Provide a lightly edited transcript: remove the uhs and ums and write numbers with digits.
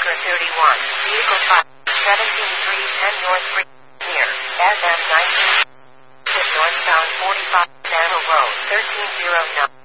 Acura 31, vehicle type 17310 North Street, near SM 19, northbound 45 Sandal Road, 1309.